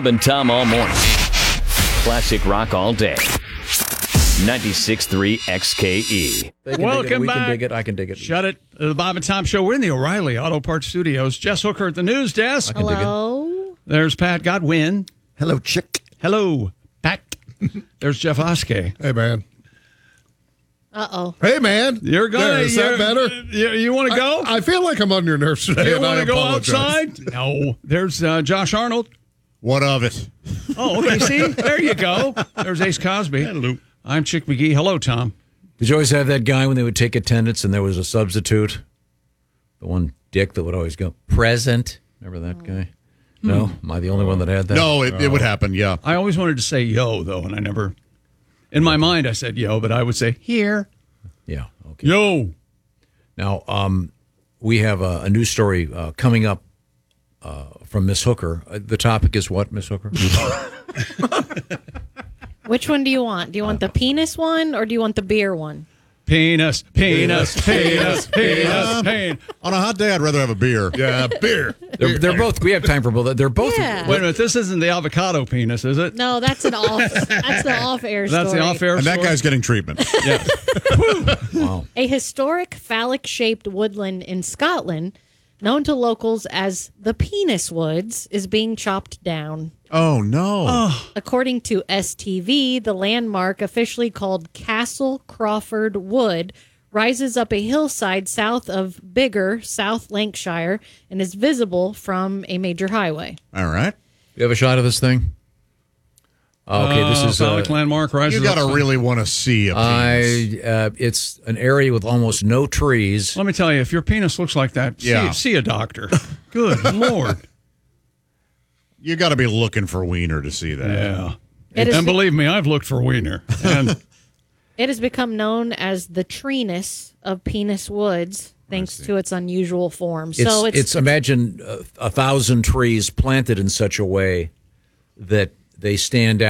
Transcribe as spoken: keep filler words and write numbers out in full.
And Tom all morning. Classic rock all day. ninety-six point three X K E. They can Welcome dig it. We back. can dig it. I can dig it. Shut it. The Bob and Tom Show. We're in the O'Reilly Auto Parts Studios. Jess Hooker at the news desk. I can dig it. Hello. There's Pat Godwin. Hello, chick. Hello, Pat. There's Jeff Oskey. Hey, man. Uh-oh. Hey, man. You're going There, is that better? You, you want to go? I, I feel like I'm on your nerves today. you and I want to go apologize. outside? No. There's uh, Josh Arnold. What of it? Oh, okay. See? There you go. There's Ace Cosby. Hello. I'm Chick McGee. Hello, Tom. Did you always have that guy when they would take attendance and there was a substitute? The one dick that would always go, present. Remember that guy? No? Am I the only one that had that? No, it, it would happen, yeah. I always wanted to say yo, though, and I never. In my mind, I said yo, but I would say here. Yeah. Okay. Yo. Now, um, we have a, a news story uh, coming up uh, from Miss Hooker. Uh, the topic is what, Miss Hooker? Which one do you want? Do you want the penis one or do you want the beer one? Penis, penis, penis, penis, penis. On a hot day, I'd rather have a beer. Yeah, beer. They're, they're both. We have time for both. They're both. Yeah. Wait a minute, this isn't the avocado penis, is it? No, that's an off. That's the off-air story. That's the off-air And that story? guy's getting treatment. Yeah. Wow. A historic phallic-shaped woodland in Scotland, known to locals as the Penis Woods, is being chopped down. Oh, no. According to S T V, the landmark, officially called Castle Crawford Wood, rises up a hillside south of Biggar, South Lancashire, and is visible from a major highway. All right. You have a shot of this thing? Okay, this is. Phallic Uh, landmark rises You got to up- really want to see a penis. I. Uh, it's an area with almost no trees. Let me tell you, if your penis looks like that, Yeah. see, see a doctor. Good Lord. You got to be looking for wiener to see that. Yeah. It is And be- believe me, I've looked for wiener. And It has become known as the treeness of Penis Woods, thanks to its unusual form. It's, so it's, it's, imagine a, a thousand trees planted in such a way that they stand out.